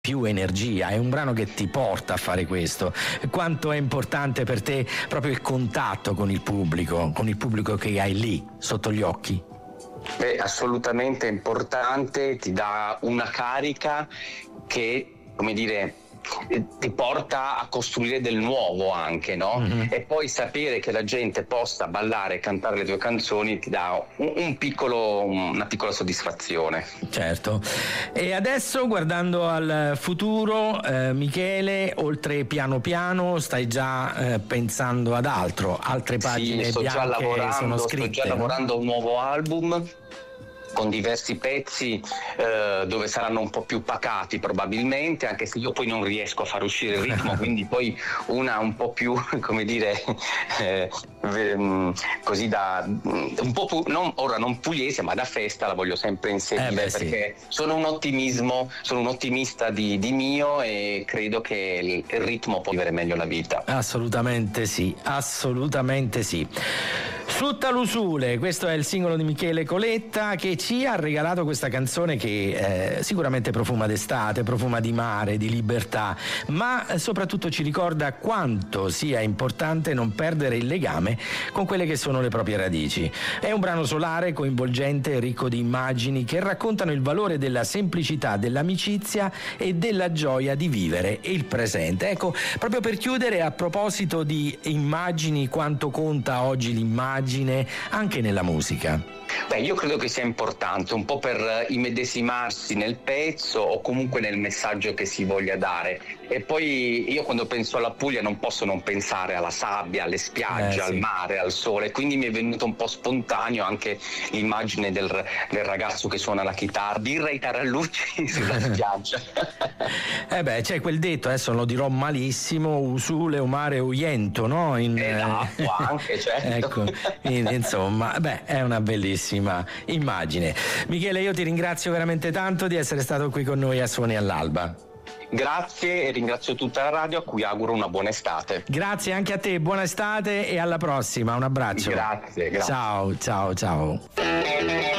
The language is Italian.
più energia, è un brano che ti porta a fare questo. Quanto è importante per te proprio il contatto con il pubblico che hai lì sotto gli occhi? Beh, assolutamente importante, ti dà una carica che, come dire, ti porta a costruire del nuovo anche, no? Mm-hmm. E poi sapere che la gente possa ballare e cantare le tue canzoni ti dà una piccola soddisfazione. Certo. E adesso, guardando al futuro, Michele, oltre Piano Piano, stai già pensando ad altre pagine bianche sono scritte? Sto già lavorando a un nuovo album con diversi pezzi dove saranno un po' più pacati probabilmente, anche se io poi non riesco a far uscire il ritmo, quindi poi una un po' più, come dire, così da un po' più, non pugliese, ma da festa la voglio sempre inserire, perché sì. Sono un ottimista di mio e credo che il ritmo può vivere meglio la vita. Assolutamente sì. Sutta l'usule, questo è il singolo di Michele Coletta, che ci ha regalato questa canzone che sicuramente profuma d'estate, profuma di mare, di libertà, ma soprattutto ci ricorda quanto sia importante non perdere il legame con quelle che sono le proprie radici. È un brano solare, coinvolgente, ricco di immagini che raccontano il valore della semplicità, dell'amicizia e della gioia di vivere il presente. Ecco, proprio per chiudere, a proposito di immagini, quanto conta oggi l'immagine anche nella musica? Beh, io credo che sia importante un po' per immedesimarsi nel pezzo o comunque nel messaggio che si voglia dare. E poi io quando penso alla Puglia non posso non pensare alla sabbia, alle spiagge, al mare, al sole, quindi mi è venuto un po' spontaneo anche l'immagine del ragazzo che suona la chitarra, birra e tarallucci sulla spiaggia. C'è quel detto, adesso lo dirò malissimo, usule o mare uiento, no? L'acqua anche, certo. Ecco, insomma, è una bellissima immagine. Michele, io ti ringrazio veramente tanto di essere stato qui con noi a Suoni all'Alba. Grazie e ringrazio tutta la radio, a cui auguro una buona estate. Grazie anche a te, buona estate e alla prossima, un abbraccio. Grazie. Ciao.